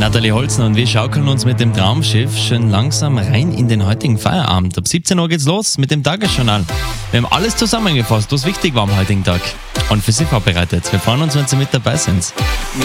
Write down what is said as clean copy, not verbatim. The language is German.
Nathalie Holzner und wir schaukeln uns mit dem Traumschiff schön langsam rein in den heutigen Feierabend. Ab 17 Uhr geht's los mit dem Tagesjournal. Wir haben alles zusammengefasst, was wichtig war am heutigen Tag und für Sie vorbereitet. Wir freuen uns, wenn Sie mit dabei sind.